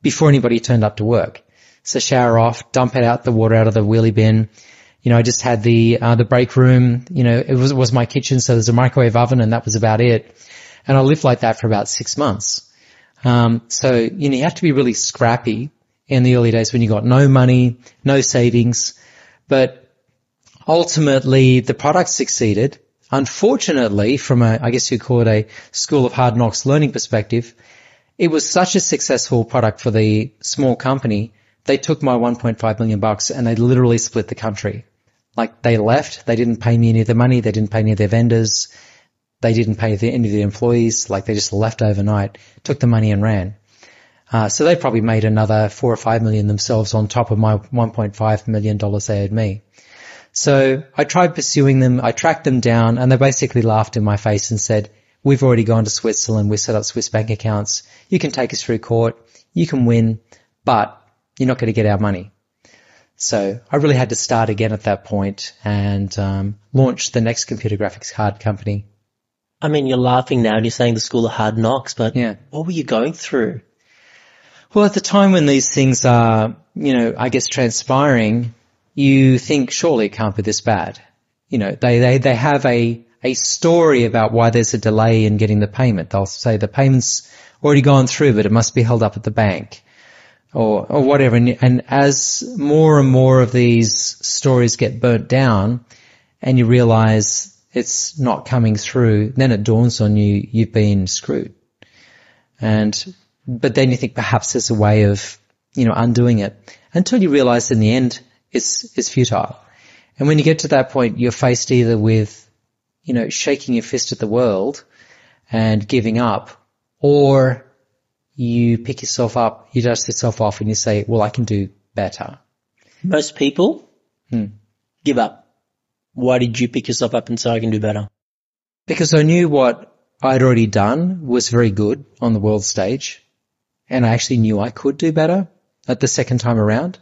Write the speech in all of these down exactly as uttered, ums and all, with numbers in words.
before anybody turned up to work. So shower off, dump it out, the water out of the wheelie bin. You know, I just had the, uh, the break room, you know, it was, it was my kitchen. So there's a microwave oven and that was about it. And I lived like that for about six months. Um, so, you know, you have to be really scrappy in the early days when you got no money, no savings, but ultimately the product succeeded. Unfortunately, from a, I guess you'd call it a school of hard knocks learning perspective, it was such a successful product for the small company. They took my one point five million bucks and they literally split the country. Like they left, they didn't pay me any of the money, they didn't pay any of their vendors, they didn't pay the, any of the employees, like they just left overnight, took the money and ran. Uh, so they probably made another four or five million themselves on top of my one point five million dollars they owed me. So I tried pursuing them, I tracked them down and they basically laughed in my face and said, we've already gone to Switzerland, we set up Swiss bank accounts, you can take us through court, you can win, but you're not going to get our money. So I really had to start again at that point and um, launch the next computer graphics card company. I mean, you're laughing now and you're saying the school of hard knocks, but yeah. What were you going through? Well, at the time when these things are, you know, I guess transpiring, you think surely it can't be this bad. You know, they, they, they have a, a story about why there's a delay in getting the payment. They'll say the payment's already gone through, but it must be held up at the bank. Or, or whatever. And, and as more and more of these stories get burnt down and you realize it's not coming through, then it dawns on you, you've been screwed. And, but then you think perhaps there's a way of, you know, undoing it until you realize in the end it's, it's futile. And when you get to that point, you're faced either with, you know, shaking your fist at the world and giving up, or you pick yourself up, you dust yourself off and you say, well, I can do better. Most people hmm. give up. Why did you pick yourself up and say I can do better? Because I knew what I'd already done was very good on the world stage, and I actually knew I could do better at the second time around.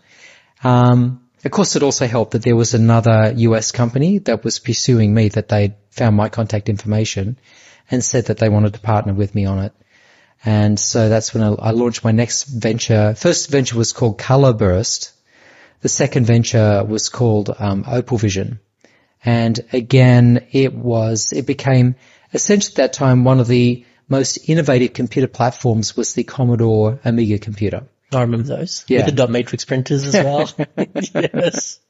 Um, of course, it also helped that there was another U S company that was pursuing me, that they'd found my contact information and said that they wanted to partner with me on it. And so that's when I, I launched my next venture. First venture was called Colorburst. The second venture was called um, Opal Vision. And again, it was, it became essentially at that time one of the most innovative computer platforms was the Commodore Amiga computer. I remember those. Yeah. With the dot matrix printers as well. Yes.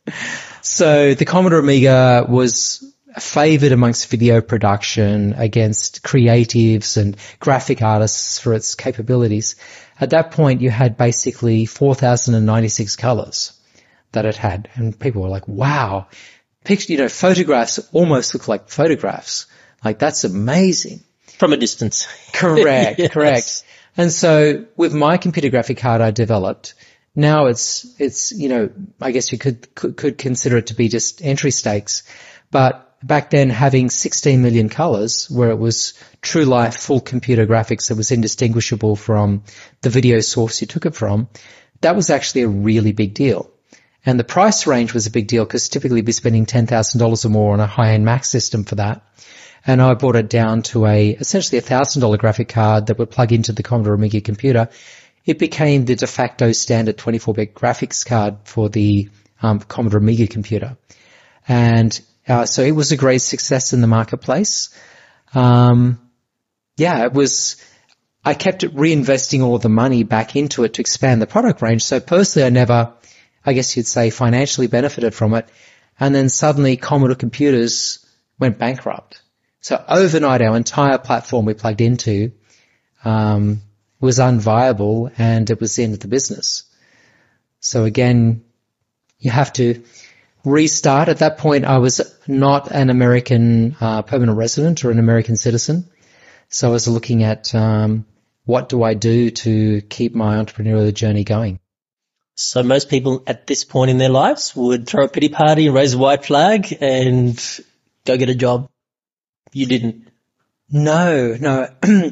So the Commodore Amiga was favored amongst video production against creatives and graphic artists for its capabilities. At that point, you had basically four thousand ninety-six colors that it had. And people were like, wow, picture, you know, photographs almost look like photographs. Like, that's amazing. From a distance. Correct, Yes. correct. And so with my computer graphic card I developed, now it's, it's, you know, I guess you could, could, could consider it to be just entry stakes. But back then, having sixteen million colors, where it was true life, full computer graphics that was indistinguishable from the video source you took it from, that was actually a really big deal. And the price range was a big deal because typically you'd be spending ten thousand dollars or more on a high-end Mac system for that. And I brought it down to a, essentially a one thousand dollars graphic card that would plug into the Commodore Amiga computer. It became the de facto standard twenty-four bit graphics card for the um, Commodore Amiga computer. And Uh, so it was a great success in the marketplace. Um, yeah, it was, I kept reinvesting all the money back into it to expand the product range. So personally, I never, I guess you'd say, financially benefited from it. And then suddenly Commodore computers went bankrupt. So overnight, our entire platform we plugged into, um, was unviable and it was the end of the business. So again, you have to restart. At that point, I was not an American uh, permanent resident or an American citizen. So I was looking at um, what do I do to keep my entrepreneurial journey going. So most people at this point in their lives would throw a pity party and raise a white flag and go get a job. You didn't. No, no.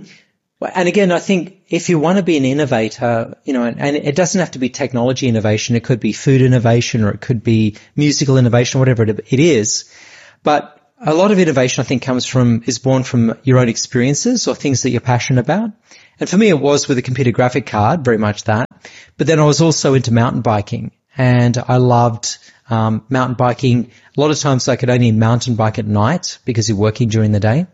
And again, I think if you want to be an innovator, you know, and, and it doesn't have to be technology innovation. It could be food innovation or it could be musical innovation, whatever it, it is. But a lot of innovation, I think, comes from, is born from your own experiences or things that you're passionate about. And for me, it was with a computer graphic card, very much that. But then I was also into mountain biking, and I loved um, mountain biking. A lot of times I could only mountain bike at night because you're working during the day.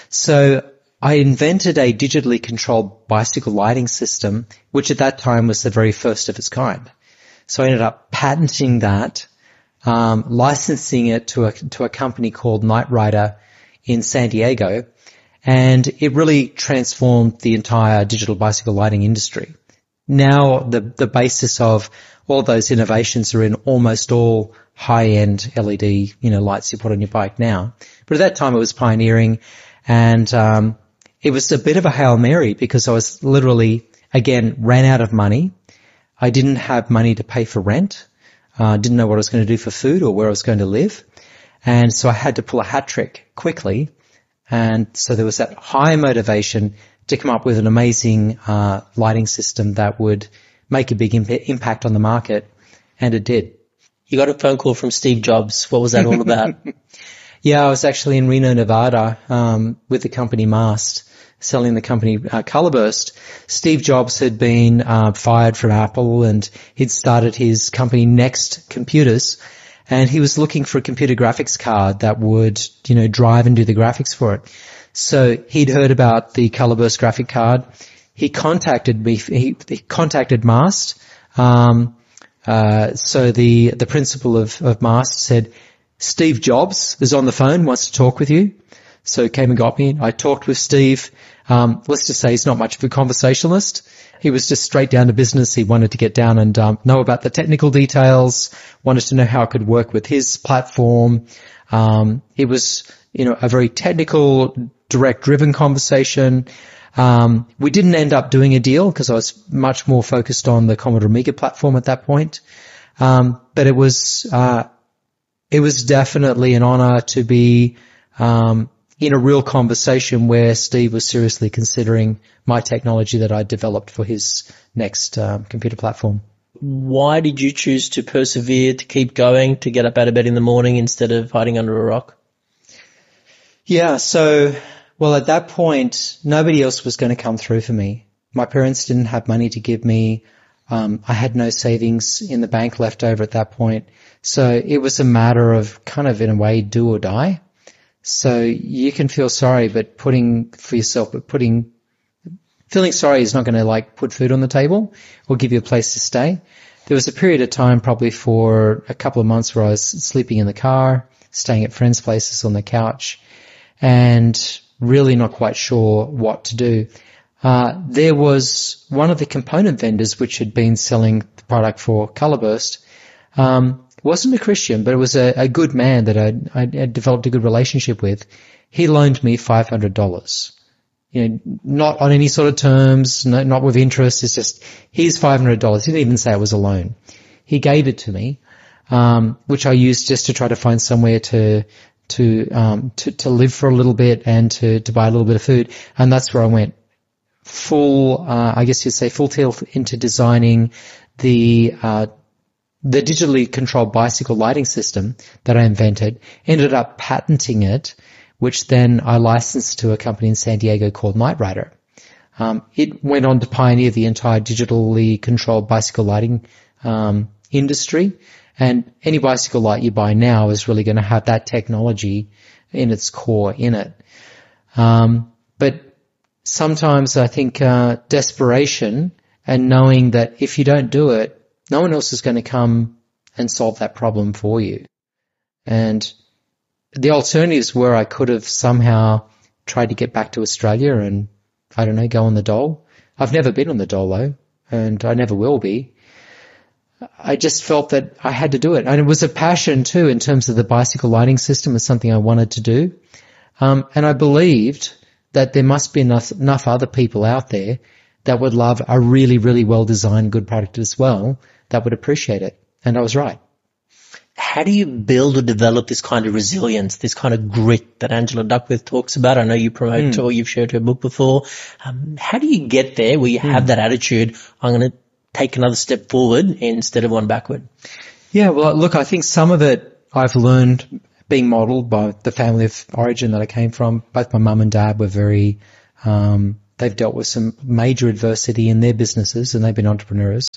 So I invented a digitally controlled bicycle lighting system, which at that time was the very first of its kind. So I ended up patenting that, um, licensing it to a, to a company called Knight Rider in San Diego, and it really transformed the entire digital bicycle lighting industry. Now the, the basis of all those innovations are in almost all high-end L E D, you know, lights you put on your bike now. But at that time it was pioneering, and, um, it was a bit of a Hail Mary because I was literally, again, ran out of money. I didn't have money to pay for rent. Uh, didn't know what I was going to do for food or where I was going to live. And so I had to pull a hat trick quickly. And so there was that high motivation to come up with an amazing uh, lighting system that would make a big imp- impact on the market. And it did. You got a phone call from Steve Jobs. What was that all about? Yeah, I was actually in Reno, Nevada, um, with the company Mast, selling the company uh, Colorburst. Steve Jobs had been uh, fired from Apple, and he'd started his company Next Computers, and he was looking for a computer graphics card that would, you know, drive and do the graphics for it. So he'd heard about the Colorburst graphic card. He contacted me. He, he contacted Mast. Um, uh, so the the principal of, of Mast said, Steve Jobs is on the phone, wants to talk with you. So he came and got me. I talked with Steve. Um, let's just say he's not much of a conversationalist. He was just straight down to business. He wanted to get down and um, know about the technical details, wanted to know how it could work with his platform. Um, it was, you know, a very technical, direct-driven conversation. Um, we didn't end up doing a deal because I was much more focused on the Commodore Amiga platform at that point. Um, but it was, uh, it was definitely an honor to be, um, in a real conversation where Steve was seriously considering my technology that I developed for his next um, computer platform. Why did you choose to persevere, to keep going, to get up out of bed in the morning instead of hiding under a rock? Yeah, so, well, at that point, nobody else was going to come through for me. My parents didn't have money to give me. Um, I had no savings in the bank left over at that point. So it was a matter of kind of, in a way, do or die. So you can feel sorry, but putting for yourself, but putting, feeling sorry is not going to like put food on the table or give you a place to stay. There was a period of time probably for a couple of months where I was sleeping in the car, staying at friends' places on the couch, and really not quite sure what to do. Uh, there was one of the component vendors which had been selling the product for Colorburst, um, wasn't a Christian, but it was a, a good man that I'd, I'd developed a good relationship with. He loaned me five hundred dollars. You know, not on any sort of terms, no, not with interest. It's just, here's five hundred dollars. He didn't even say it was a loan. He gave it to me, um, which I used just to try to find somewhere to, to, um, to, to live for a little bit and to, to buy a little bit of food. And that's where I went full, uh, I guess you'd say full tilt into designing the, uh, the digitally controlled bicycle lighting system that I invented, ended up patenting it, which then I licensed to a company in San Diego called Knight Rider. Um, it went on to pioneer the entire digitally controlled bicycle lighting um, industry, and any bicycle light you buy now is really going to have that technology in its core in it. Um, but sometimes I think uh, desperation and knowing that if you don't do it, no one else is going to come and solve that problem for you. And the alternatives were I could have somehow tried to get back to Australia and, I don't know, go on the dole. I've never been on the dole, though, and I never will be. I just felt that I had to do it. And it was a passion, too, in terms of the bicycle lighting system. It's something I wanted to do. Um, and I believed that there must be enough, enough other people out there that would love a really, really well-designed good product as well, that would appreciate it. And I was right. How do you build or develop this kind of resilience, this kind of grit that Angela Duckworth talks about? I know you promote mm. or you've shared her book before. Um, how do you get there where you mm. have that attitude, I'm going to take another step forward instead of one backward? Yeah, well, look, I think some of it I've learned being modeled by the family of origin that I came from. Both my mum and dad were very, um, they've dealt with some major adversity in their businesses and they've been entrepreneurs.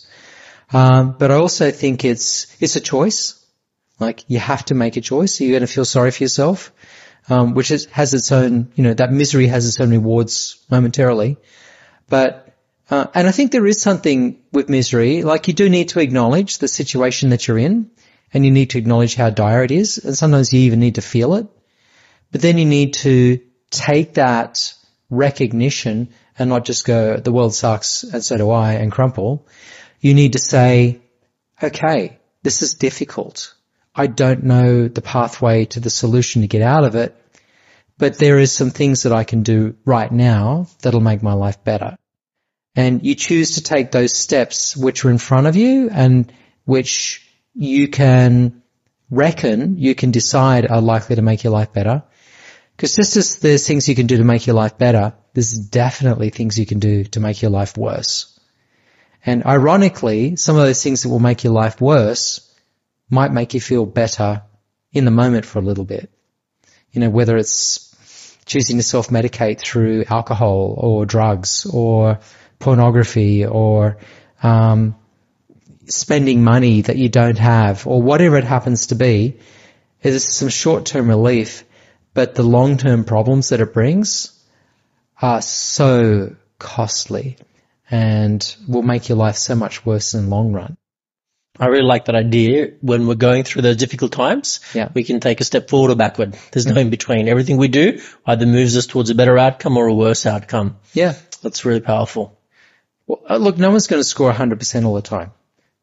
Um, but I also think it's, it's a choice. Like you have to make a choice. You're going to feel sorry for yourself, um, which is, has its own, you know, that misery has its own rewards momentarily. But, uh, and I think there is something with misery, like you do need to acknowledge the situation that you're in and you need to acknowledge how dire it is. And sometimes you even need to feel it, but then you need to take that recognition and not just go, the world sucks and so do I and crumple. You need to say, okay, this is difficult. I don't know the pathway to the solution to get out of it, but there is some things that I can do right now that'll make my life better. And you choose to take those steps which are in front of you and which you can reckon, you can decide are likely to make your life better. Because just as there's things you can do to make your life better, there's definitely things you can do to make your life worse. And ironically, some of those things that will make your life worse might make you feel better in the moment for a little bit. You know, whether it's choosing to self-medicate through alcohol or drugs or pornography or um spending money that you don't have or whatever it happens to be, is some short-term relief, but the long-term problems that it brings are so costly and will make your life so much worse in the long run. I really like that idea. When we're going through those difficult times, yeah. we can take a step forward or backward. There's no in between. Everything we do either moves us towards a better outcome or a worse outcome. Yeah. That's really powerful. Well, look, no one's going to score one hundred percent all the time.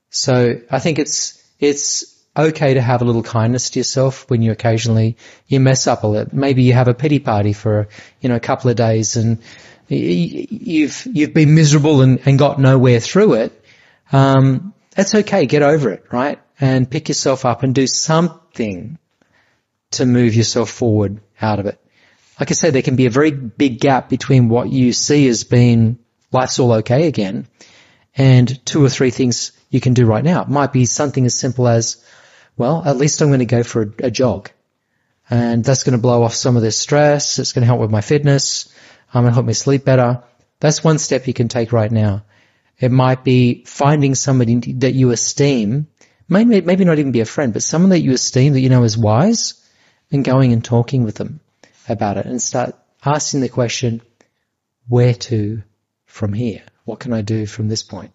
So I think it's, it's okay to have a little kindness to yourself when you occasionally, you mess up a little. Maybe you have a pity party for, you know, a couple of days and you've, you've been miserable and, and got nowhere through it. Um, that's okay. Get over it, right? And pick yourself up and do something to move yourself forward out of it. Like I say, there can be a very big gap between what you see as being life's all okay again and two or three things you can do right now. It might be something as simple as, well, at least I'm going to go for a, a jog. And that's going to blow off some of this stress. It's going to help with my fitness. Um, and help me sleep better. That's one step you can take right now. It might be finding somebody that you esteem, maybe, maybe not even be a friend, but someone that you esteem that you know is wise, and going and talking with them about it and start asking the question, where to from here? What can I do from this point?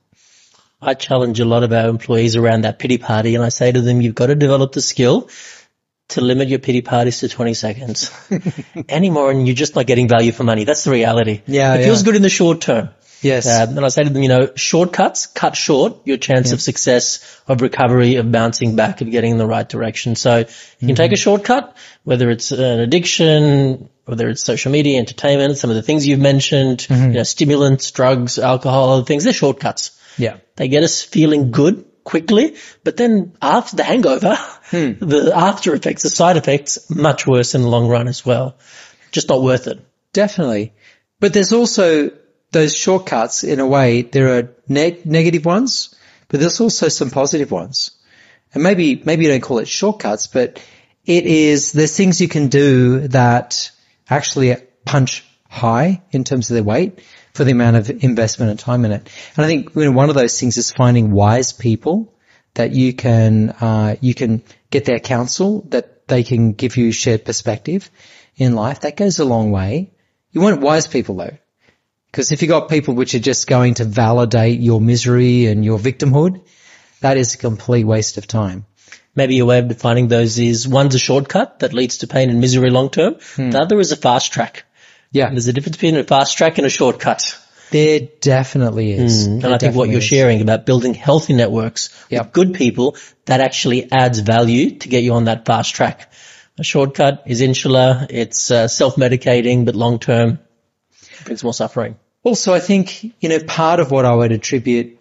I challenge a lot of our employees around that pity party, and I say to them, you've got to develop the skill to limit your pity parties to twenty seconds. Any more and you're just not getting value for money. That's the reality. Yeah, It yeah. feels good in the short term. Yes. Um, and I say to them, you know, shortcuts, cut short your chance Yeah. of success, of recovery, of bouncing back, of getting in the right direction. So you can Mm-hmm. take a shortcut, whether it's an addiction, whether it's social media, entertainment, some of the things you've mentioned, Mm-hmm. you know, stimulants, drugs, alcohol, other things, they're shortcuts. Yeah. They get us feeling good quickly, but then after the hangover, Hmm. the after effects, the side effects, much worse in the long run as well. Just not worth it. Definitely. But there's also those shortcuts in a way. There are neg- negative ones, but there's also some positive ones. And maybe, maybe you don't call it shortcuts, but it is, there's things you can do that actually punch high in terms of their weight for the amount of investment and time in it. And I think, you know, one of those things is finding wise people that you can, uh, you can get their counsel, that they can give you shared perspective in life. That goes a long way. You want wise people though. Because if you got people which are just going to validate your misery and your victimhood, that is a complete waste of time. Maybe a way of defining those is one's a shortcut that leads to pain and misery long term. Hmm. The other is a fast track. Yeah, And there's a difference between a fast track and a shortcut. there definitely is. Mm. There And I think what definitely you're is. sharing about building healthy networks Yep. with good people, that actually adds value to get you on that fast track. A shortcut is insular, it's uh, self-medicating, but long term brings more suffering. Also, I think, you know, part of what I would attribute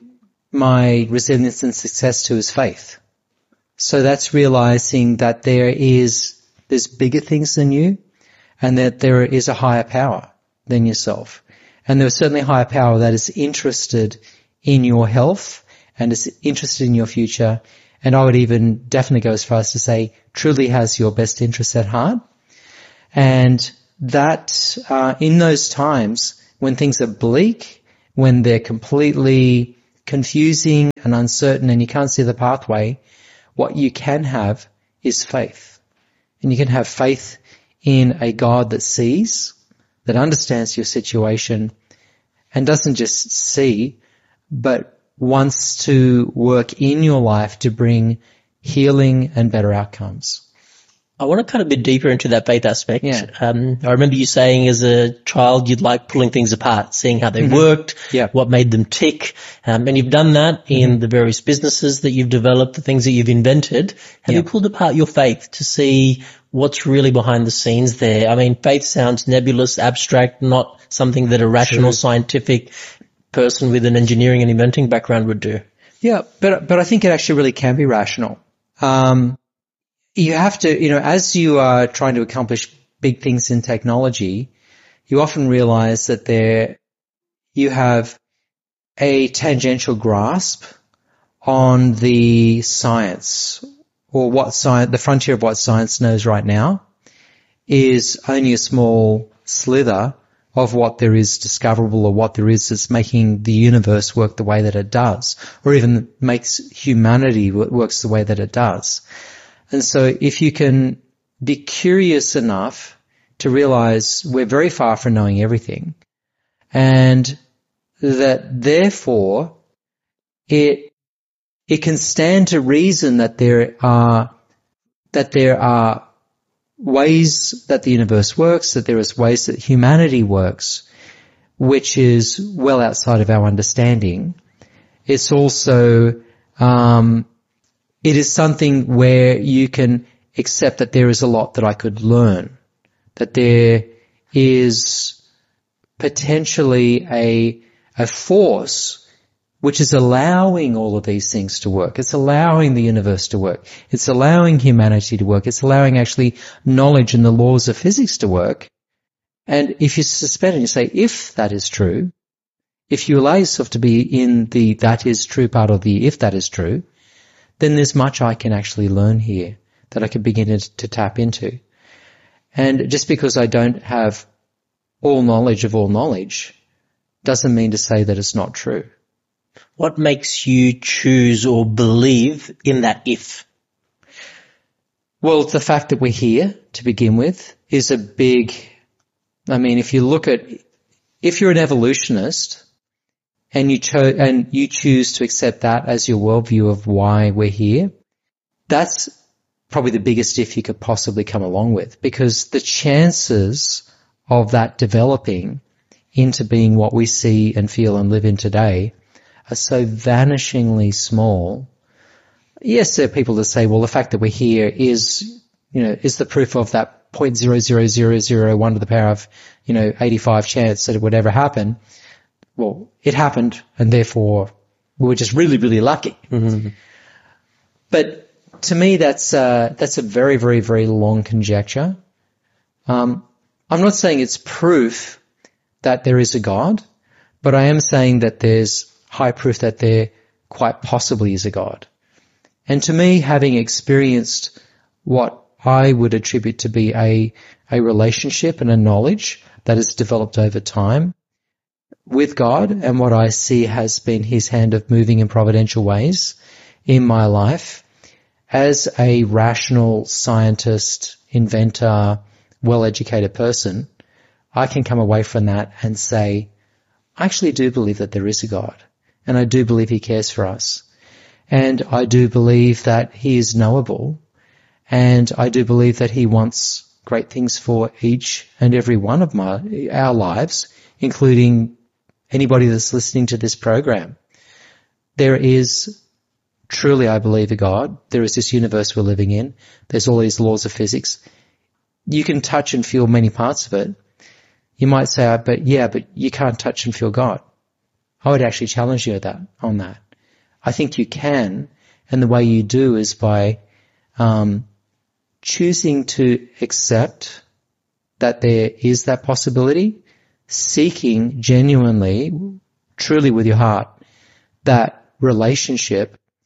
my resilience and success to is faith. So that's realizing that there is, there's bigger things than you and that there is a higher power than yourself. And there's certainly a higher power that is interested in your health and is interested in your future And I would even definitely go as far as to say truly has your best interests at heart. And that, uh, in those times when things are bleak, when they're completely confusing and uncertain and you can't see the pathway, what you can have is faith. And you can have faith in a God that sees, that understands your situation and doesn't just see, but wants to work in your life to bring healing and better outcomes. I want to cut a bit deeper into that faith aspect. Yeah. Um, I remember you saying as a child you'd like pulling things apart, seeing how they mm-hmm. worked, yeah. what made them tick, um, and you've done that in mm-hmm. the various businesses that you've developed, the things that you've invented. Have yeah. you pulled apart your faith to see what's really behind the scenes there? I mean, faith sounds nebulous, abstract, not something that a rational, True. scientific person with an engineering and inventing background would do. Yeah, but but I think it actually really can be rational. Um, you have to, you know, as you are trying to accomplish big things in technology, you often realize that there you have a tangential grasp on the science, or what science, the frontier of what science knows right now is only a small slither of what there is discoverable or what there is that's making the universe work the way that it does, or even makes humanity works the way that it does. And so if you can be curious enough to realize we're very far from knowing everything, and that therefore it it can stand to reason that there are that there are ways that the universe works, that there is ways that humanity works, which is well outside of our understanding. It's also, um, it is something where you can accept that there is a lot that I could learn, that there is potentially a, a force which is allowing all of these things to work. It's allowing the universe to work. It's allowing humanity to work. It's allowing actually knowledge and the laws of physics to work. And if you suspend and you say, if that is true, if you allow yourself to be in the that is true part of the if that is true, then there's much I can actually learn here that I can begin to, to tap into. And just because I don't have all knowledge of all knowledge doesn't mean to say that it's not true. What makes you choose or believe in that if? Well, the fact that we're here to begin with is a big, I mean, if you look at, if you're an evolutionist and you cho- and you choose to accept that as your worldview of why we're here, that's probably the biggest if you could possibly come along with, because the chances of that developing into being what we see and feel and live in today are so vanishingly small. Yes, there are people that say, well, the fact that we're here is, you know, is the proof of that zero point zero zero zero zero one to the power of, you know, eighty-five chance that it would ever happen. Well, it happened, and therefore we were just really, really lucky. Mm-hmm. But to me, that's uh, that's a very, very, very long conjecture. Um, I'm not saying it's proof that there is a God, but I am saying that there's high proof that there quite possibly is a God. And to me, having experienced what I would attribute to be a, a relationship and a knowledge that has developed over time with God, and what I see has been his hand of moving in providential ways in my life, as a rational scientist, inventor, well-educated person, I can come away from that and say, I actually do believe that there is a God. And I do believe he cares for us. And I do believe that he is knowable. And I do believe that he wants great things for each and every one of my, our lives, including anybody that's listening to this program. There is truly, I believe, a God. There is this universe we're living in. There's all these laws of physics. You can touch and feel many parts of it. You might say, but yeah, but you can't touch and feel God. I would actually challenge you that, on that. I think you can, and the way you do is by um, choosing to accept that there is that possibility, seeking genuinely, truly with your heart, that relationship,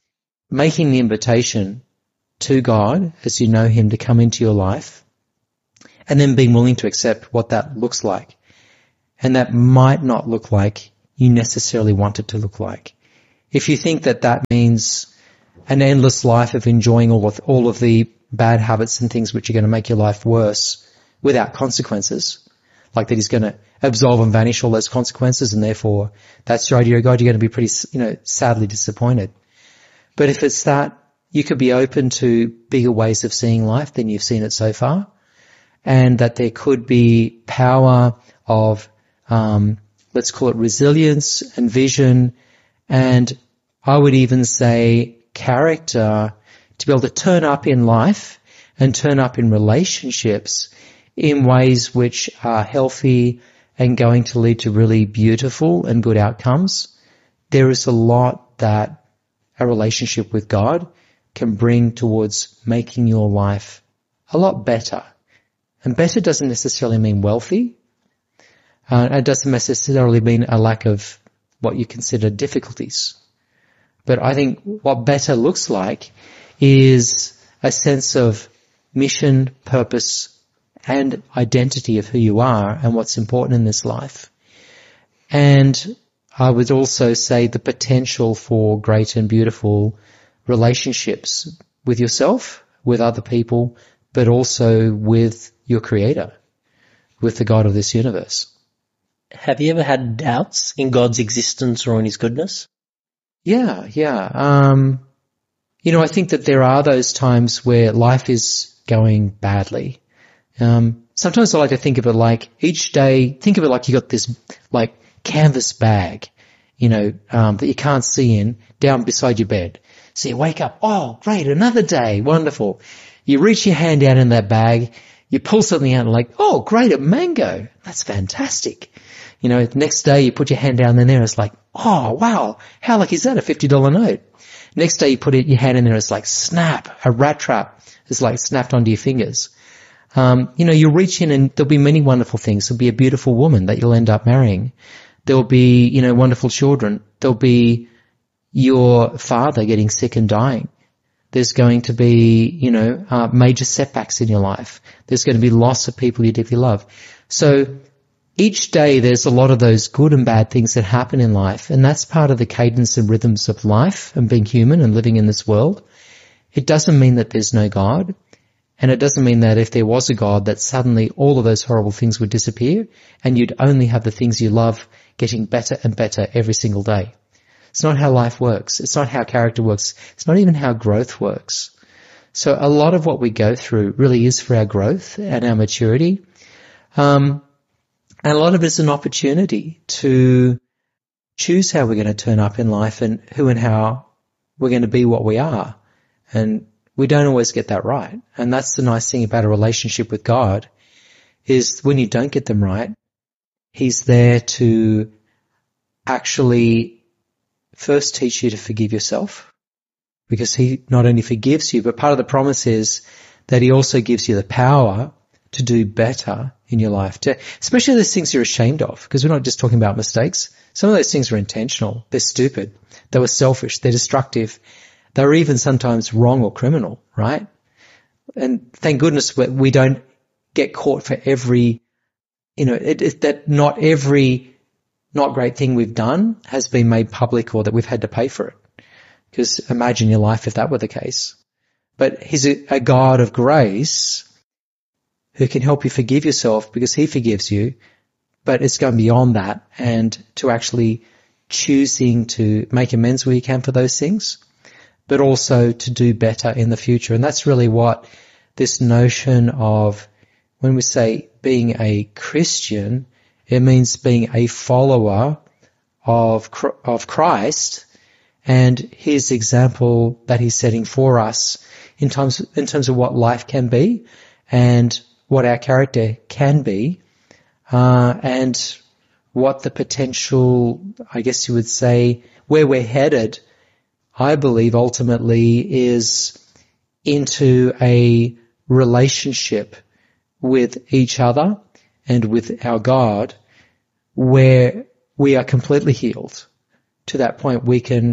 making the invitation to God as you know him to come into your life, and then being willing to accept what that looks like. And that might not look like you necessarily want it to look like. If you think that that means an endless life of enjoying all of, all of the bad habits and things which are going to make your life worse without consequences, like that he's going to absolve and vanish all those consequences, and therefore that's your idea of God, you're going to be pretty, you know, sadly disappointed. But if it's that, you could be open to bigger ways of seeing life than you've seen it so far, and that there could be power of, um, let's call it resilience and vision, and I would even say character, to be able to turn up in life and turn up in relationships in ways which are healthy and going to lead to really beautiful and good outcomes. There is a lot that a relationship with God can bring towards making your life a lot better. And better doesn't necessarily mean wealthy. Uh, it doesn't necessarily mean a lack of what you consider difficulties. But I think what better looks like is a sense of mission, purpose, and identity of who you are and what's important in this life. And I would also say the potential for great and beautiful relationships with yourself, with other people, but also with your Creator, with the God of this universe. Have you ever had doubts in God's existence or in his goodness? Yeah, yeah. Um, you know, I think that there are those times where life is going badly. Um, sometimes I like to think of it like each day, think of it like you got this like canvas bag, you know, um, that you can't see in, down beside your bed. So you wake up, oh, great, another day, wonderful. You reach your hand down in that bag, you pull something out and like, oh, great, a mango. That's fantastic. You know, next day you put your hand down in there, it's like, oh, wow, how lucky is that, a fifty dollar note? Next day you put it, your hand in there, it's like, snap, a rat trap is like snapped onto your fingers. Um, you know, you'll reach in and there'll be many wonderful things. There'll be a beautiful woman that you'll end up marrying. There'll be, you know, wonderful children. There'll be your father getting sick and dying. There's going to be, you know, uh, major setbacks in your life. There's going to be loss of people you deeply love. So each day there's a lot of those good and bad things that happen in life, and that's part of the cadence and rhythms of life and being human and living in this world. It doesn't mean that there's no God, and it doesn't mean that if there was a God that suddenly all of those horrible things would disappear and you'd only have the things you love getting better and better every single day. It's not how life works. It's not how character works. It's not even how growth works. So a lot of what we go through really is for our growth and our maturity. Um, and a lot of it is an opportunity to choose how we're going to turn up in life and who and how we're going to be what we are. And we don't always get that right. And that's the nice thing about a relationship with God, is when you don't get them right, he's there to actually first teach you to forgive yourself, because he not only forgives you, but part of the promise is that he also gives you the power to do better in your life, to, especially those things you're ashamed of, because we're not just talking about mistakes. Some of those things are intentional. They're stupid. They were selfish. They're destructive. They're even sometimes wrong or criminal, right? And thank goodness we don't get caught for every, you know, it, it, that not every not great thing we've done has been made public or that we've had to pay for it. Because imagine your life if that were the case. But he's a, a God of grace who can help you forgive yourself because he forgives you. But it's going beyond that, and to actually choosing to make amends where you can for those things, but also to do better in the future. And that's really what this notion of, when we say being a Christian, it means being a follower of of Christ and his example that he's setting for us in terms in terms of what life can be and what our character can be, uh, and what the potential, I guess you would say, where we're headed, I believe ultimately is into a relationship with each other and with our God, where we are completely healed. To that point, we can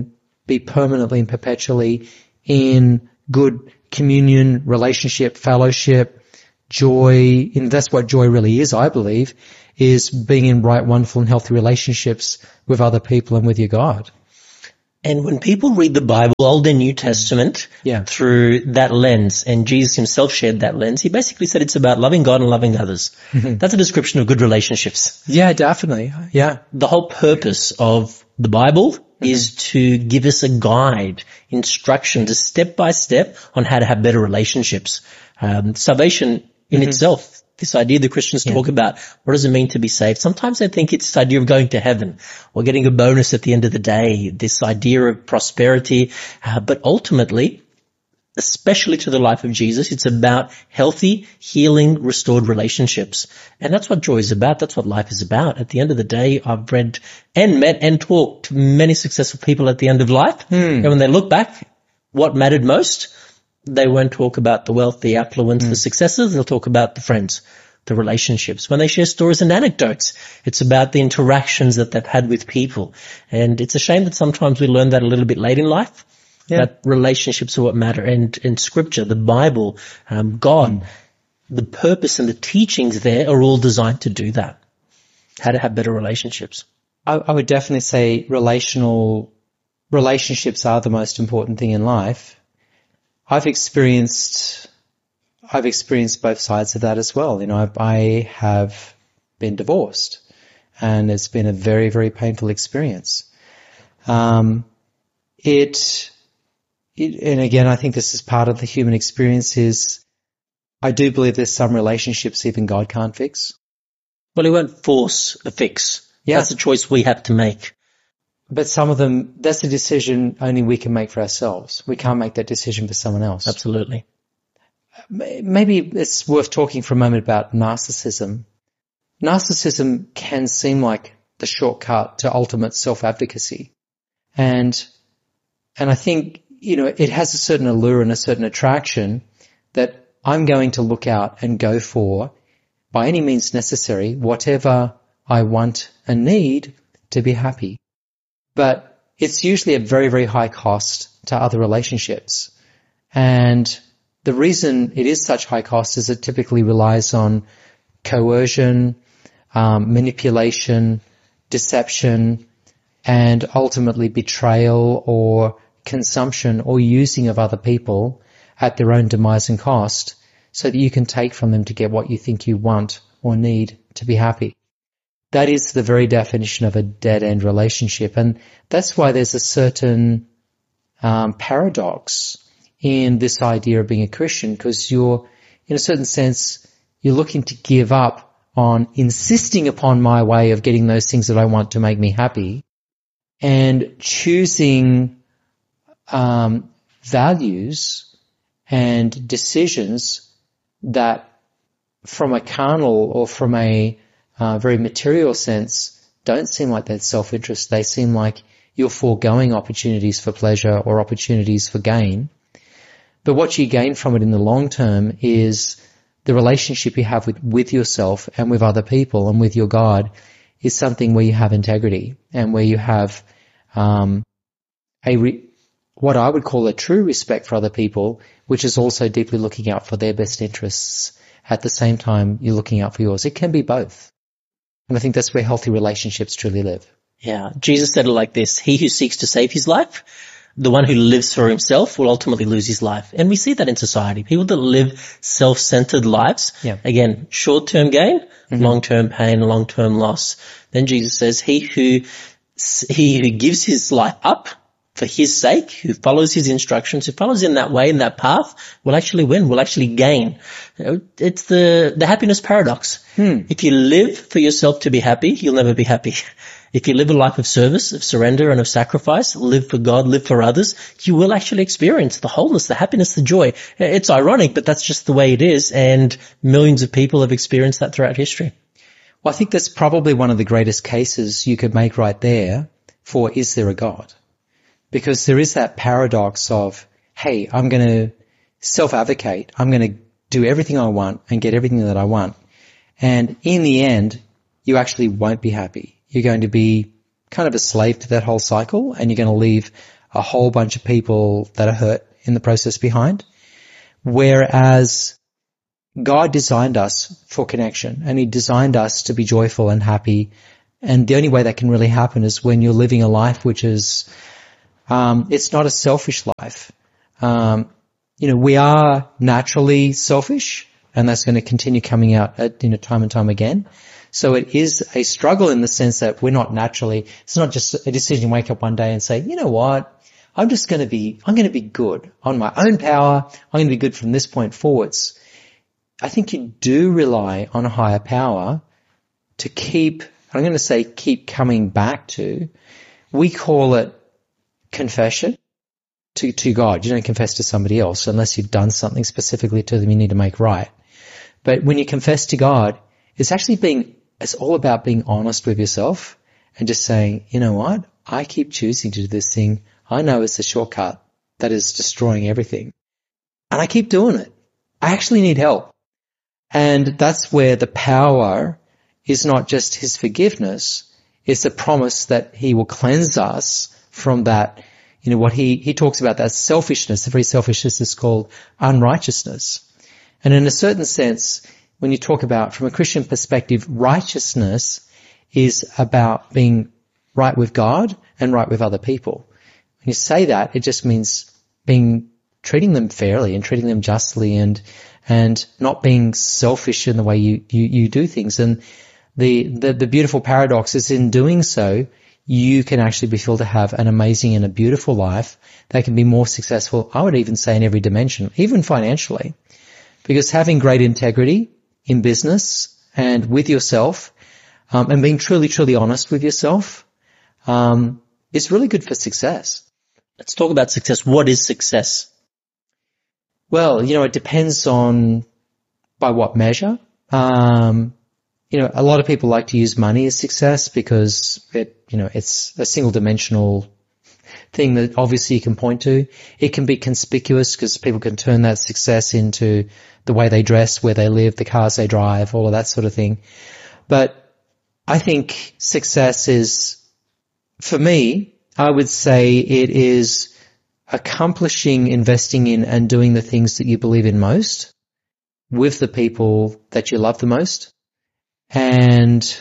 be permanently and perpetually in good communion, relationship, fellowship, joy. And that's what joy really is, I believe, is being in right, wonderful and healthy relationships with other people and with your God. And when people read the Bible, Old and New Testament, Yeah. through that lens, and Jesus himself shared that lens, he basically said it's about loving God and loving others. That's a description of good relationships. Yeah, definitely. Yeah. The whole purpose of the Bible is to give us a guide, instruction, to step by step on how to have better relationships. Um, salvation in itself, this idea that Christians talk about, what does it mean to be saved? Sometimes I think it's this idea of going to heaven or getting a bonus at the end of the day, this idea of prosperity. Uh, but ultimately, especially to the life of Jesus, it's about healthy, healing, restored relationships. And that's what joy is about. That's what life is about. At the end of the day, I've read and met and talked to many successful people at the end of life. And when they look back, what mattered most? They won't talk about the wealth, the affluence, the successes. They'll talk about the friends, the relationships. When they share stories and anecdotes, it's about the interactions that they've had with people. And it's a shame that sometimes we learn that a little bit late in life. Yeah. That relationships are what matter. And in Scripture, the Bible, um, God, the purpose and the teachings there are all designed to do that. How to have better relationships. I, I would definitely say relational relationships are the most important thing in life. I've experienced, I've experienced both sides of that as well. You know, I, I have been divorced, and it's been a very, very painful experience. Um, it, it, and again, I think this is part of the human experience. Is I do believe there's some relationships even God can't fix. Well, he won't force a fix. Yeah. That's a choice we have to make. But some of them, that's a decision only we can make for ourselves. We can't make that decision for someone else. Absolutely. Maybe it's worth talking for a moment about narcissism. Narcissism can seem like the shortcut to ultimate self-advocacy. And, and I think, you know, it has a certain allure and a certain attraction that I'm going to look out and go for, by any means necessary, whatever I want and need to be happy. But it's usually a very, very high cost to other relationships. And the reason it is such high cost is it typically relies on coercion, um, manipulation, deception, and ultimately betrayal or consumption or using of other people at their own demise and cost, so that you can take from them to get what you think you want or need to be happy. That is the very definition of a dead-end relationship. And that's why there's a certain um, paradox in this idea of being a Christian, because you're, in a certain sense, you're looking to give up on insisting upon my way of getting those things that I want to make me happy, and choosing um, values and decisions that from a carnal or from a uh, very material sense don't seem like that self-interest. They seem like you're foregoing opportunities for pleasure or opportunities for gain. But what you gain from it in the long term is the relationship you have with, with yourself and with other people and with your God is something where you have integrity and where you have um, a re- what I would call a true respect for other people, which is also deeply looking out for their best interests at the same time you're looking out for yours. It can be both. And I think that's where healthy relationships truly live. Yeah. Jesus said it like this: he who seeks to save his life, the one who lives for himself, will ultimately lose his life. And we see that in society. People that live self-centered lives, Yeah. again, short-term gain, mm-hmm. long-term pain, long-term loss. Then Jesus says, he who, he who gives his life up for his sake, who follows his instructions, who follows in that way, in that path, will actually win, will actually gain. It's the, the happiness paradox. Hmm. If you live for yourself to be happy, you'll never be happy. If you live a life of service, of surrender, and of sacrifice, live for God, live for others, you will actually experience the wholeness, the happiness, the joy. It's ironic, but that's just the way it is, and millions of people have experienced that throughout history. Well, I think that's probably one of the greatest cases you could make right there for, is there a God? Because there is that paradox of, hey, I'm going to self-advocate. I'm going to do everything I want and get everything that I want. And in the end, you actually won't be happy. You're going to be kind of a slave to that whole cycle, and you're going to leave a whole bunch of people that are hurt in the process behind. Whereas God designed us for connection, and he designed us to be joyful and happy. And the only way that can really happen is when you're living a life which is, um, it's not a selfish life. Um, you know, we are naturally selfish, and that's going to continue coming out at, you know, time and time again. So it is a struggle in the sense that we're not naturally, it's not just a decision, wake up one day and say, you know what, I'm just going to be, I'm going to be good on my own power. I'm going to be good from this point forwards. I think you do rely on a higher power to keep, I'm going to say keep coming back to. We call it confession to, to God. You don't confess to somebody else unless you've done something specifically to them you need to make right. But when you confess to God, it's actually being, it's all about being honest with yourself and just saying, you know what? I keep choosing to do this thing. I know it's a shortcut that is destroying everything. And I keep doing it. I actually need help. And that's where the power is not just his forgiveness. It's the promise that he will cleanse us from that, you know, what he, he talks about, that selfishness. The very selfishness is called unrighteousness. And in a certain sense, when you talk about, from a Christian perspective, righteousness is about being right with God and right with other people. When you say that, it just means being, treating them fairly and treating them justly and, and not being selfish in the way you, you, you do things. And the, the, the beautiful paradox is in doing so, you can actually be filled to have an amazing and a beautiful life that can be more successful, I would even say, in every dimension, even financially. Because having great integrity in business and with yourself, um, and being truly, truly honest with yourself, um, is really good for success. Let's talk about success. What is success? Well, you know, it depends on by what measure. Um, you know, a lot of people like to use money as success because it, you know, it's a single dimensional thing that obviously you can point to. It can be conspicuous because people can turn that success into the way they dress, where they live, the cars they drive, all of that sort of thing. But I think success is, for me, I would say it is accomplishing, investing in and doing the things that you believe in most with the people that you love the most, and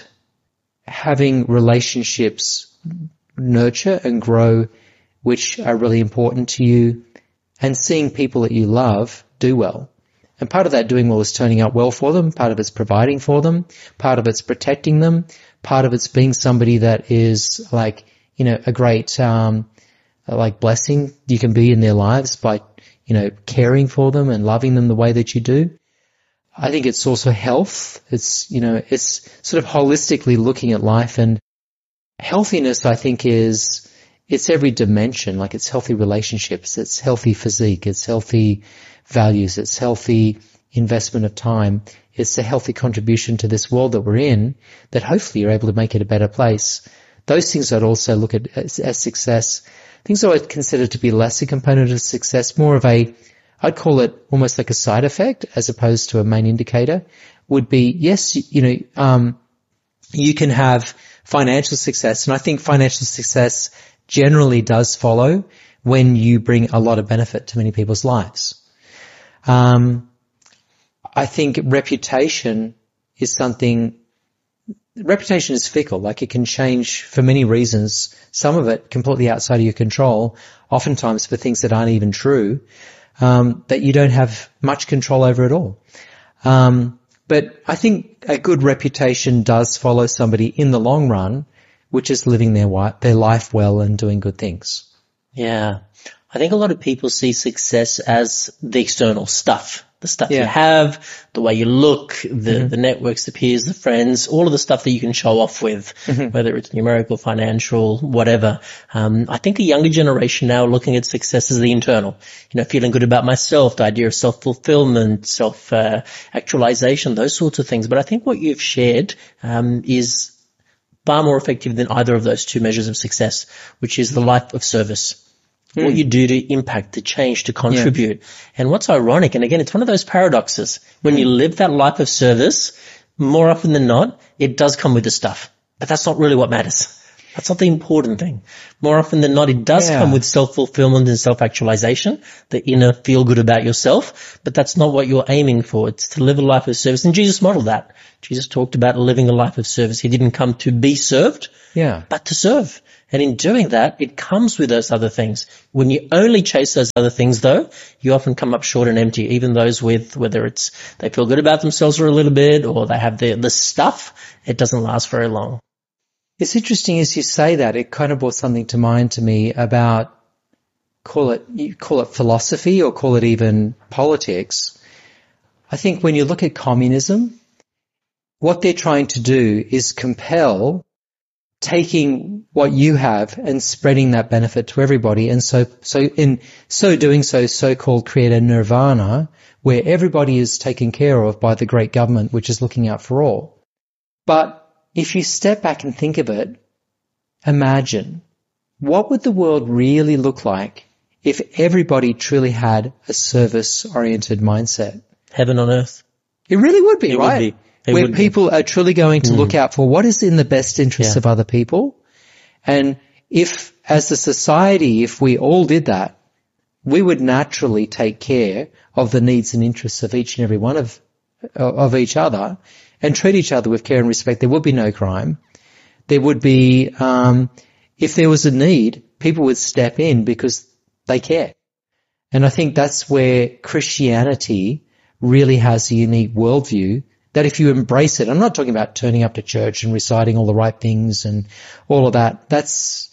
having relationships nurture and grow which are really important to you, and seeing people that you love do well. And part of that doing well is turning out well for them. Part of it's providing for them. Part of it's protecting them. Part of it's being somebody that is like, you know, a great, um, like blessing you can be in their lives by, you know, caring for them and loving them the way that you do. I think it's also health. It's, you know, it's sort of holistically looking at life, and healthiness, I think, is, it's every dimension. Like, it's healthy relationships, it's healthy physique, it's healthy values, it's healthy investment of time. It's a healthy contribution to this world that we're in, that hopefully you're able to make it a better place. Those things I'd also look at as, as success. Things I would consider to be less a component of success, more of a, I'd call it almost like a side effect as opposed to a main indicator, would be, yes, you know, um, you can have financial success, and I think financial success generally does follow when you bring a lot of benefit to many people's lives. Um, I think reputation is something, reputation is fickle, like it can change for many reasons, some of it completely outside of your control, oftentimes for things that aren't even true, um, that you don't have much control over at all. Um, but I think a good reputation does follow somebody in the long run, which is living their, their life well and doing good things. Yeah. I think a lot of people see success as the external stuff, the stuff yeah. you have, the way you look, the, mm-hmm. the networks, the peers, the friends, all of the stuff that you can show off with, mm-hmm. whether it's numerical, financial, whatever. Um, I think the younger generation now are looking at success as the internal, you know, feeling good about myself, the idea of self-fulfillment, self, uh, actualization, those sorts of things. But I think what you've shared, um, is far more effective than either of those two measures of success, which is the life of service. Mm. What you do to impact, to change, to contribute. Yeah. And what's ironic, and again, it's one of those paradoxes. When mm. you live that life of service, more often than not, it does come with the stuff. But that's not really what matters. That's not the important thing. More often than not, it does Yeah. come with self-fulfillment and self-actualization, the inner feel good about yourself, but that's not what you're aiming for. It's to live a life of service. And Jesus modeled that. Jesus talked about living a life of service. He didn't come to be served, Yeah. but to serve. And in doing that, it comes with those other things. When you only chase those other things, though, you often come up short and empty. Even those with, whether it's they feel good about themselves for a little bit or they have the, the stuff, it doesn't last very long. It's interesting as you say that. It kind of brought something to mind to me about, call it, you call it philosophy or call it even politics. I think when you look at communism, what they're trying to do is compel taking what you have and spreading that benefit to everybody. And so, so in so doing so, so-called create a nirvana where everybody is taken care of by the great government, which is looking out for all. But if you step back and think of it, imagine what would the world really look like if everybody truly had a service-oriented mindset? Heaven on earth. It really would be, It right? would be. It Where would people be. are truly going to Mm. look out for what is in the best interest Yeah. of other people. And if, as a society, if we all did that, we would naturally take care of the needs and interests of each and every one of, of each other and treat each other with care and respect. There would be no crime. There would be, um, if there was a need, people would step in because they care. And I think that's where Christianity really has a unique worldview that if you embrace it, I'm not talking about turning up to church and reciting all the right things and all of that. That's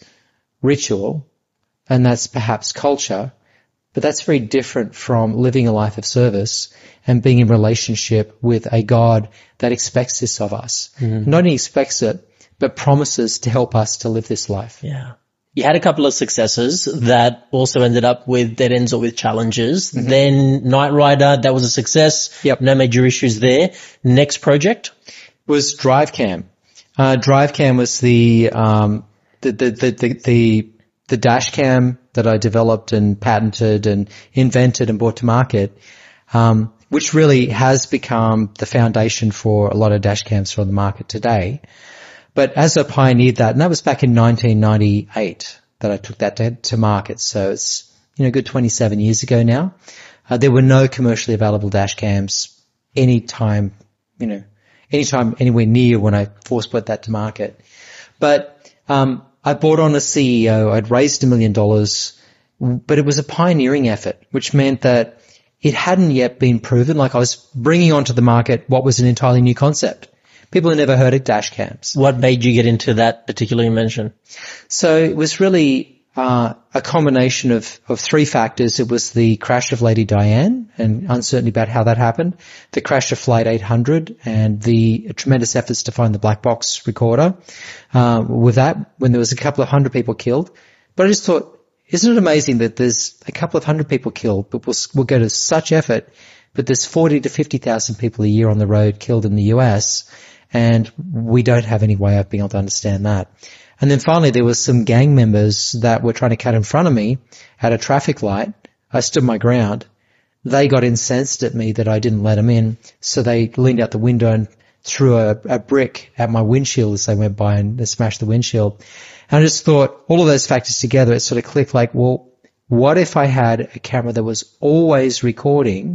ritual and that's perhaps culture, but that's very different from living a life of service and being in relationship with a God that expects this of us. Mm-hmm. Not only expects it, but promises to help us to live this life. Yeah. You had a couple of successes that also ended up with dead ends or with challenges. Mm-hmm. Then Knight Rider, that was a success. Yep. No major issues there. Next project? Was DriveCam. Uh, DriveCam was the, um, the, the, the, the, the, the dash cam that I developed and patented and invented and brought to market, um, which really has become the foundation for a lot of dash cams on the market today. But as I pioneered that, and that was back in nineteen ninety-eight that I took that to, to market. So it's, you know, a good twenty-seven years ago now. Uh, there were no commercially available dash cams any time, you know, anytime anywhere near when I first put that to market. But, um, I brought on a C E O. I'd raised a million dollars, but it was a pioneering effort, which meant that it hadn't yet been proven. Like I was bringing onto the market what was an entirely new concept. People had never heard of dash cams. What made you get into that particular invention? So it was really uh, a combination of, of three factors. It was the crash of Lady Diane and uncertainty about how that happened, the crash of Flight eight hundred and the tremendous efforts to find the black box recorder. Uh, with that, when there was a couple of hundred people killed. But I just thought, isn't it amazing that there's a couple of hundred people killed, but we'll, we'll go to such effort, but there's forty to fifty thousand people a year on the road killed in the U S, and we don't have any way of being able to understand that. And then finally there was some gang members that were trying to cut in front of me at a traffic light. I stood my ground. They got incensed at me that I didn't let them in, so they leaned out the window and threw a, a brick at my windshield as they went by and they smashed the windshield. And I just thought all of those factors together, it sort of clicked like, well, what if I had a camera that was always recording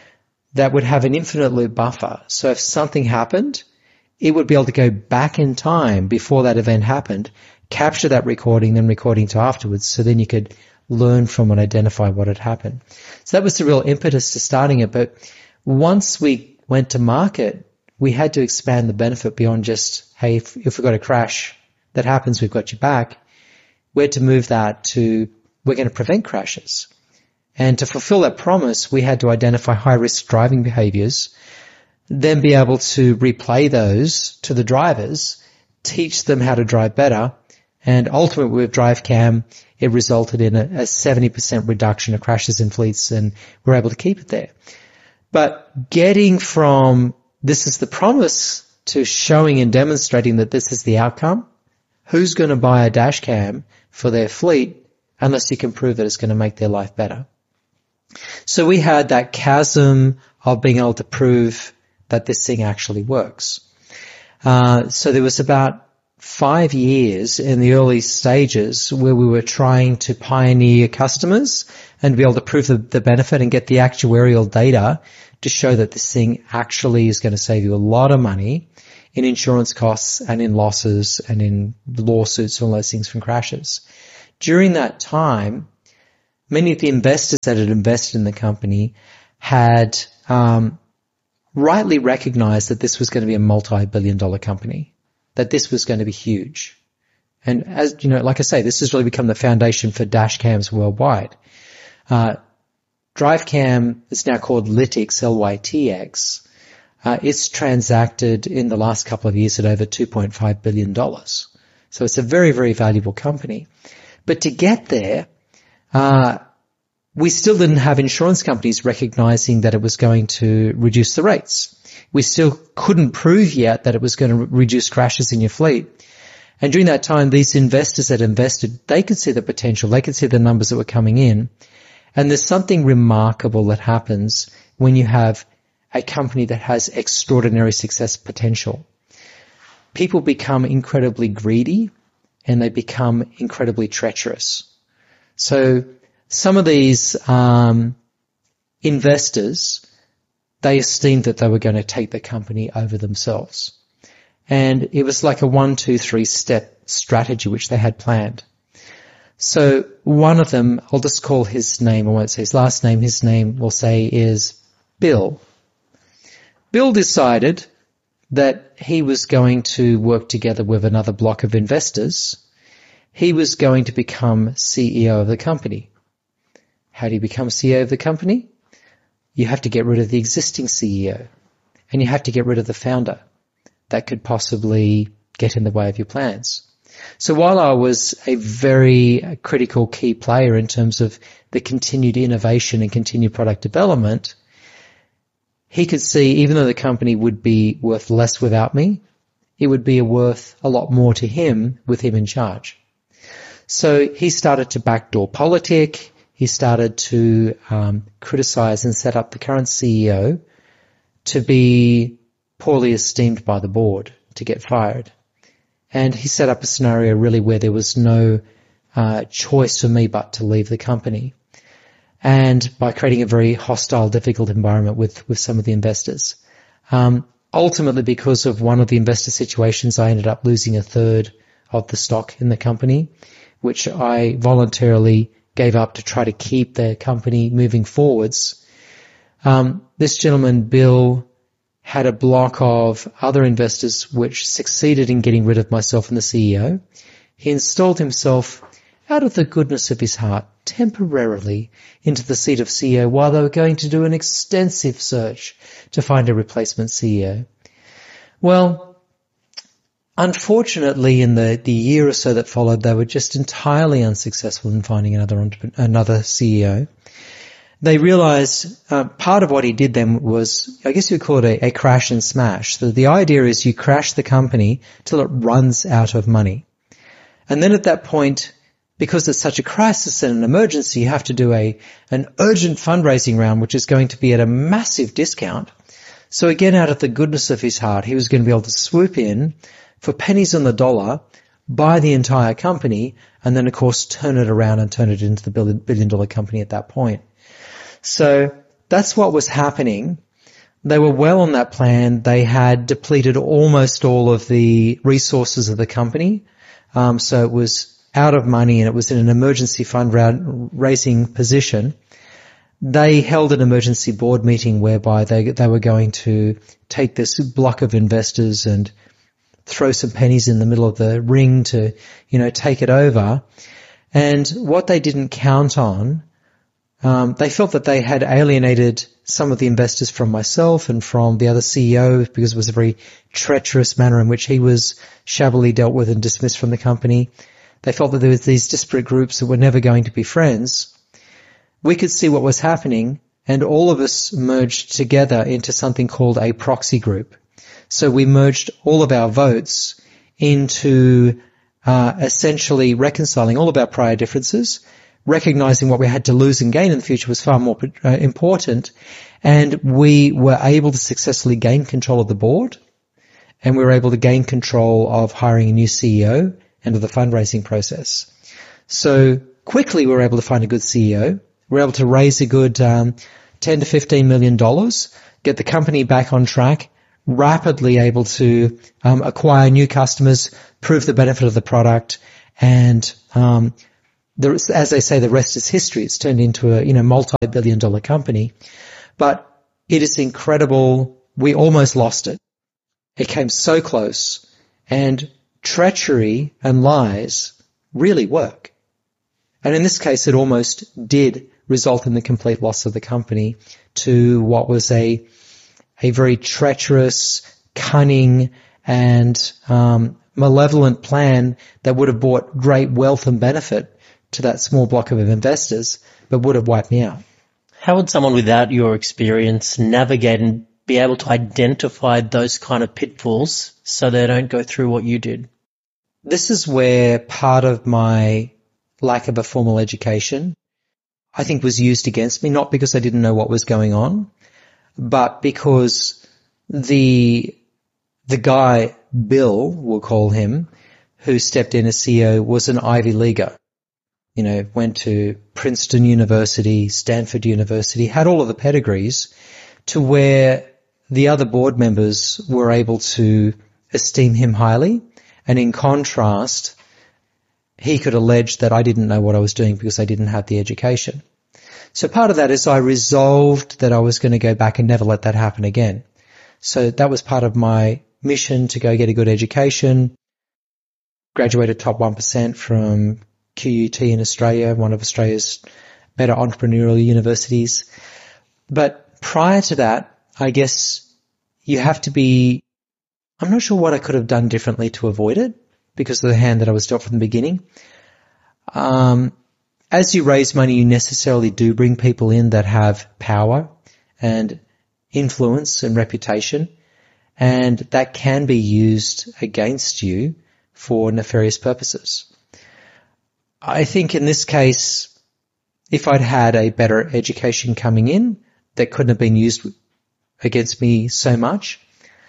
that would have an infinite loop buffer? So if something happened, it would be able to go back in time before that event happened, capture that recording, then recording to afterwards, so then you could learn from and identify what had happened. So that was the real impetus to starting it. But once we went to market, we had to expand the benefit beyond just, hey, if, if we've got a crash that happens, we've got you back. We had to move that to, we're going to prevent crashes. And to fulfill that promise, we had to identify high-risk driving behaviors, then be able to replay those to the drivers, teach them how to drive better, and ultimately with DriveCam, it resulted in a, a seventy percent reduction of crashes in fleets, and we're able to keep it there. But getting from this is the promise to showing and demonstrating that this is the outcome, who's going to buy a dash cam for their fleet unless you can prove that it's going to make their life better? So we had that chasm of being able to prove that this thing actually works. Uh, so there was about five years in the early stages where we were trying to pioneer customers and be able to prove the, the benefit and get the actuarial data to show that this thing actually is going to save you a lot of money in insurance costs and in losses and in lawsuits and all those things from crashes. During that time, many of the investors that had invested in the company had um, rightly recognized that this was going to be a multi-billion dollar company, that this was going to be huge. And as you know, like I say, this has really become the foundation for dash cams worldwide. Uh, DriveCam is now called Lytx, L Y T X. Uh, it's transacted in the last couple of years at over two point five billion dollars. So it's a very, very valuable company. But to get there, uh, we still didn't have insurance companies recognizing that it was going to reduce the rates. We still couldn't prove yet that it was going to re- reduce crashes in your fleet. And during that time, these investors that invested, they could see the potential. They could see the numbers that were coming in. And there's something remarkable that happens when you have a company that has extraordinary success potential. People become incredibly greedy and they become incredibly treacherous. So some of these um, investors, they esteemed that they were going to take the company over themselves. And it was like a one, two, three step strategy which they had planned. So one of them, I'll just call his name, I won't say his last name, his name we'll say is Bill. Bill decided that he was going to work together with another block of investors. He was going to become C E O of the company. How do you become C E O of the company? You have to get rid of the existing C E O, and you have to get rid of the founder that could possibly get in the way of your plans. So while I was a very critical key player in terms of the continued innovation and continued product development, he could see even though the company would be worth less without me, it would be worth a lot more to him with him in charge. So he started to backdoor politic. He started to um, criticize and set up the current C E O to be poorly esteemed by the board, to get fired. And he set up a scenario really where there was no uh, choice for me but to leave the company. And by creating a very hostile, difficult environment with, with some of the investors. Um, ultimately, because of one of the investor situations, I ended up losing a third of the stock in the company, which I voluntarily gave up to try to keep the company moving forwards. Um, this gentleman, Bill, had a block of other investors which succeeded in getting rid of myself and the C E O. He installed himself out of the goodness of his heart temporarily into the seat of C E O while they were going to do an extensive search to find a replacement C E O. Well, unfortunately, in the, the year or so that followed, they were just entirely unsuccessful in finding another another C E O. They realized uh, part of what he did then was, I guess you would call it a, a crash and smash. So the idea is you crash the company till it runs out of money. And then at that point, because it's such a crisis and an emergency, you have to do a an urgent fundraising round, which is going to be at a massive discount. So again, out of the goodness of his heart, he was going to be able to swoop in for pennies on the dollar, buy the entire company, and then, of course, turn it around and turn it into the billion, billion dollar company at that point. So that's what was happening. They were well on that plan. They had depleted almost all of the resources of the company. Um, so it was out of money and it was in an emergency fundraising position. They held an emergency board meeting whereby they, they were going to take this block of investors and throw some pennies in the middle of the ring to, you know, take it over. And what they didn't count on, um, they felt that they had alienated some of the investors from myself and from the other C E O because it was a very treacherous manner in which he was shabbily dealt with and dismissed from the company. They felt that there was these disparate groups that were never going to be friends. We could see what was happening, and all of us merged together into something called a proxy group. So we merged all of our votes into uh, essentially reconciling all of our prior differences, recognizing what we had to lose and gain in the future was far more uh, important, and we were able to successfully gain control of the board and we were able to gain control of hiring a new C E O and of the fundraising process. So quickly we were able to find a good C E O. We were able to raise a good um, ten to fifteen million dollars, get the company back on track, rapidly able to um, acquire new customers, prove the benefit of the product, and um, the, as they say, the rest is history. It's turned into a you know multi-billion dollar company. But it is incredible. We almost lost it. It came so close, and treachery and lies really work. And in this case, it almost did result in the complete loss of the company to what was a a very treacherous, cunning, and um, malevolent plan that would have brought great wealth and benefit to that small block of investors, but would have wiped me out. How would someone without your experience navigate and be able to identify those kind of pitfalls so they don't go through what you did? This is where part of my lack of a formal education, I think, was used against me, not because I didn't know what was going on, but because the the guy, Bill, we'll call him, who stepped in as C E O was an Ivy Leaguer. You know, went to Princeton University, Stanford University, had all of the pedigrees to where the other board members were able to esteem him highly. And in contrast, he could allege that I didn't know what I was doing because I didn't have the education. So part of that is I resolved that I was going to go back and never let that happen again. So that was part of my mission, to go get a good education. Graduated top one percent from Q U T in Australia, one of Australia's better entrepreneurial universities. But prior to that, I guess you have to be, I'm not sure what I could have done differently to avoid it because of the hand that I was dealt from the beginning. Um, as you raise money, you necessarily do bring people in that have power and influence and reputation, and that can be used against you for nefarious purposes. I think in this case, if I'd had a better education coming in, that couldn't have been used against me so much.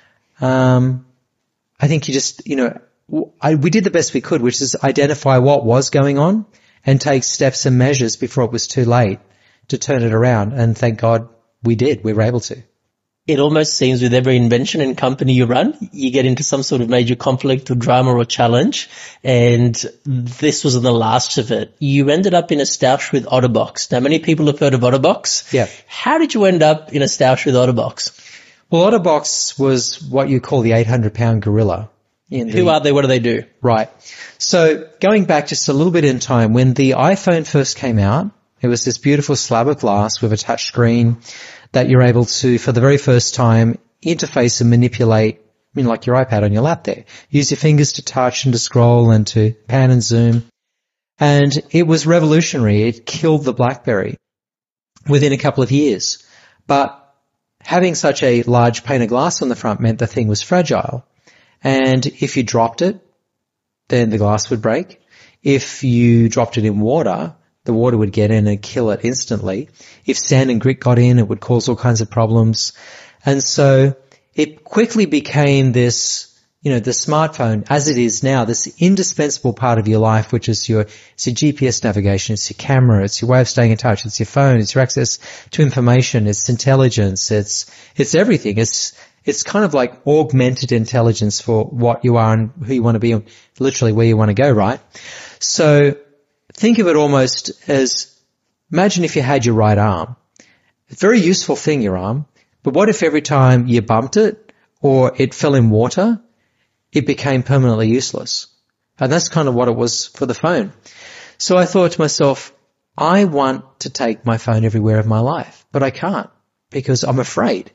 Um, I think you just, you know, I, we did the best we could, which is identify what was going on and take steps and measures before it was too late to turn it around. And thank God we did. We were able to. It almost seems with every invention and company you run, you get into some sort of major conflict or drama or challenge, and this wasn't the last of it. You ended up in a stoush with Otterbox. Now, many people have heard of Otterbox. Yeah. How did you end up in a stoush with Otterbox? Well, Otterbox was what you call the eight hundred pound gorilla. In the, Who are they? What do they do? Right. So going back just a little bit in time, when the iPhone first came out, it was this beautiful slab of glass with a touch screen that you're able to, for the very first time, interface and manipulate, I mean, like your iPad on your lap there. Use your fingers to touch and to scroll and to pan and zoom. And it was revolutionary. It killed the BlackBerry within a couple of years. But having such a large pane of glass on the front meant the thing was fragile. And if you dropped it, then the glass would break. If you dropped it in water, the water would get in and kill it instantly. If sand and grit got in, it would cause all kinds of problems. And so it quickly became this, you know, the smartphone as it is now, this indispensable part of your life, which is your, it's your G P S navigation, it's your camera, it's your way of staying in touch, it's your phone, it's your access to information, it's intelligence, it's, it's everything. It's, it's kind of like augmented intelligence for what you are and who you want to be and literally where you want to go, right? So think of it almost as, imagine if you had your right arm. It's a very useful thing, your arm, but what if every time you bumped it or it fell in water, it became permanently useless? And that's kind of what it was for the phone. So I thought to myself, I want to take my phone everywhere of my life, but I can't because I'm afraid.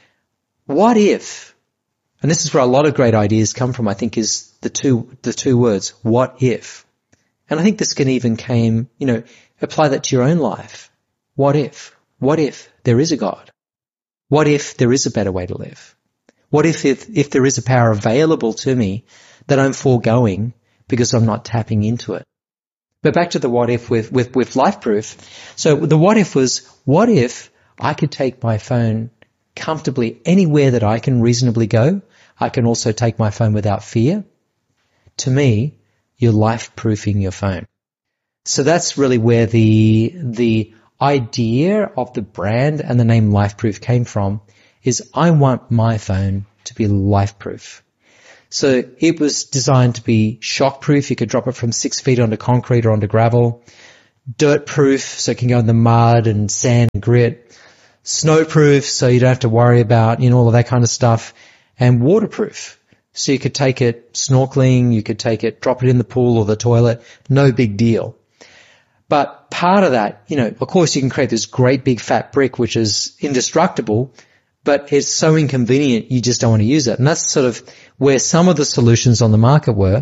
What if, and this is where a lot of great ideas come from, I think, is the two, the two words, what if? And I think this can even came, you know, apply that to your own life. What if? What if there is a God? What if there is a better way to live? What if, if, if there is a power available to me that I'm foregoing because I'm not tapping into it? But back to the what if with, with, with LifeProof. So the what if was, what if I could take my phone comfortably anywhere that I can reasonably go? I can also take my phone without fear. To me, you're life-proofing your phone. So that's really where the, the idea of the brand and the name LifeProof came from, is I want my phone to be life-proof. So it was designed to be shock-proof. You could drop it from six feet onto concrete or onto gravel. Dirt-proof, so it can go in the mud and sand and grit. Snow-proof, so you don't have to worry about, you know, all of that kind of stuff. And waterproof, so you could take it snorkeling, you could take it, drop it in the pool or the toilet, no big deal. But part of that, you know, of course you can create this great big fat brick which is indestructible, but it's so inconvenient you just don't want to use it. And that's sort of where some of the solutions on the market were.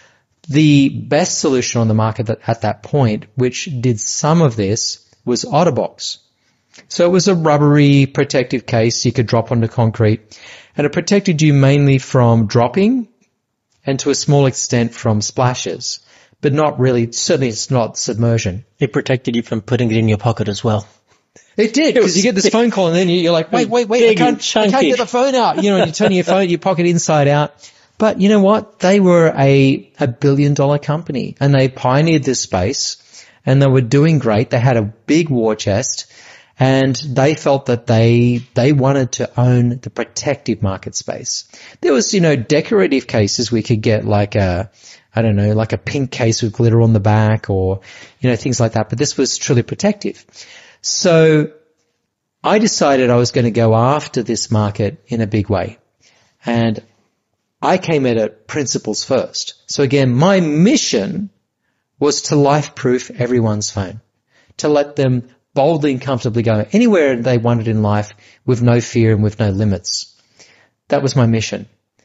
The best solution on the market that, at that point, which did some of this, was OtterBox. So it was a rubbery protective case you could drop onto concrete, and it protected you mainly from dropping and to a small extent from splashes, but not really, certainly it's not submersion. It protected you from putting it in your pocket as well. It did, because you get this phone call and then you're like, wait, wait, wait, I can't, I can't get the phone out. You know, and you turn your phone, your pocket inside out. But you know what? They were a, a billion dollar company and they pioneered this space and they were doing great. They had a big war chest and they felt that they, they wanted to own the protective market space. There was, you know, decorative cases we could get like a, I don't know, like a pink case with glitter on the back or, you know, things like that. But this was truly protective. So I decided I was going to go after this market in a big way. And I came at it principles first. So again, my mission was to life-proof everyone's phone, to let them boldly and comfortably go anywhere they wanted in life with no fear and with no limits. That was my mission.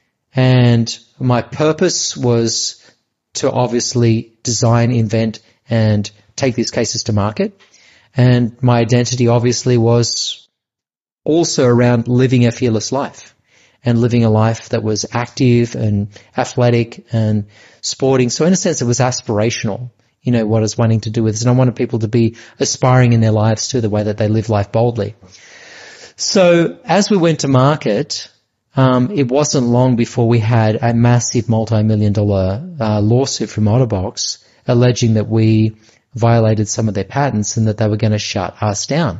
And my purpose was to obviously design, invent, and take these cases to market. And my identity obviously was also around living a fearless life and living a life that was active and athletic and sporting. So in a sense, it was aspirational, you know, what I was wanting to do with this. And I wanted people to be aspiring in their lives to the way that they live life boldly. So as we went to market, um, it wasn't long before we had a massive multi-million dollar uh, lawsuit from OtterBox alleging that we violated some of their patents and that they were going to shut us down.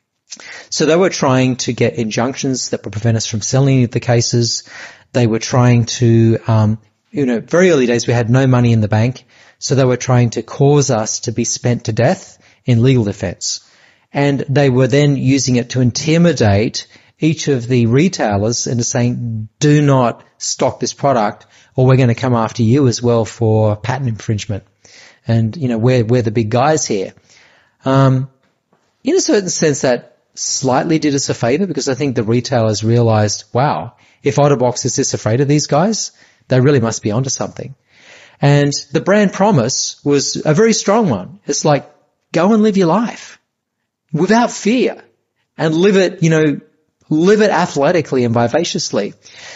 So they were trying to get injunctions that would prevent us from selling the cases. They were trying to, um, you know, very early days we had no money in the bank, so they were trying to cause us to be spent to death in legal defense. And they were then using it to intimidate each of the retailers into saying, do not stock this product or we're going to come after you as well for patent infringement. And, you know, we're, we're the big guys here. Um, in a certain sense that slightly did us a favor because I think the retailers realized, wow, if OtterBox is this afraid of these guys, they really must be onto something. And the brand promise was a very strong one. It's like, go and live your life without fear and live it, you know, live it athletically and vivaciously.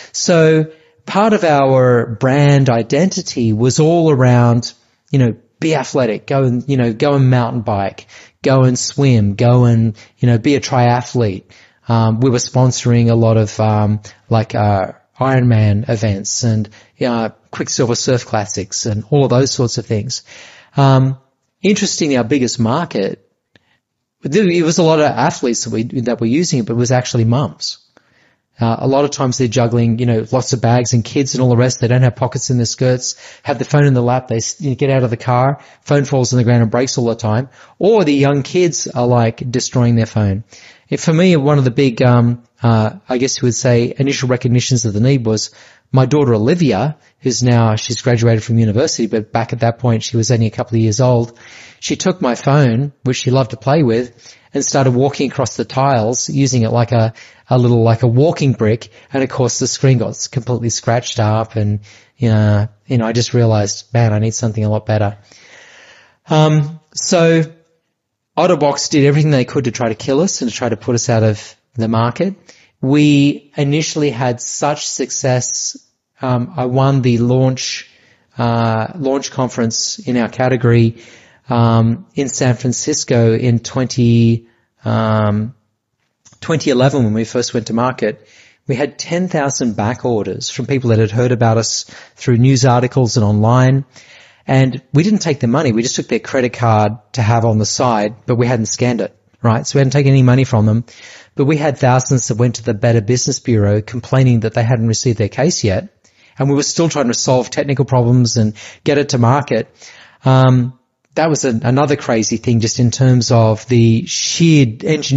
So part of our brand identity was all around, you know, be athletic, go and, you know, go and mountain bike, go and swim, go and, you know, be a triathlete. Um, we were sponsoring a lot of, um, like, uh, Ironman events and, you know, Quicksilver Surf Classics and all of those sorts of things. Um, interestingly, our biggest market, it was a lot of athletes that we, that were using it, but it was actually mums. Uh, a lot of times they're juggling, you know, lots of bags and kids and all the rest. They don't have pockets in their skirts, have the phone in the lap. They you know, get out of the car, phone falls on the ground and breaks all the time. Or the young kids are like destroying their phone. If for me, one of the big, um, uh, I guess you would say initial recognitions of the need was my daughter Olivia, who's now, she's graduated from university, but back at that point she was only a couple of years old. She took my phone, which she loved to play with, and started walking across the tiles using it like a, a little, like a walking brick. And of course the screen got completely scratched up and, you know, you know, I just realized, man, I need something a lot better. Um, so OtterBox did everything they could to try to kill us and to try to put us out of the market. We initially had such success. Um, I won the launch, uh, launch conference in our category, um, in San Francisco in twenty, um, twenty eleven when we first went to market. We had ten thousand back orders from people that had heard about us through news articles and online. And we didn't take the money. We just took their credit card to have on the side, but we hadn't scanned it, right? So we hadn't taken any money from them. But we had thousands that went to the Better Business Bureau complaining that they hadn't received their case yet. And we were still trying to solve technical problems and get it to market. Um, that was a, another crazy thing just in terms of the sheer engineering